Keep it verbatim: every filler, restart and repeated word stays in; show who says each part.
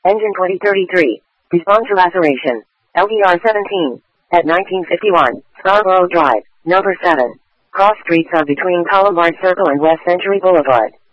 Speaker 1: Engine twenty thirty-three. Respond to laceration. L D R seventeen. At nineteen fifty-one, Scarborough Drive, number seven. Cross streets are between Columbine Circle and West Century Boulevard.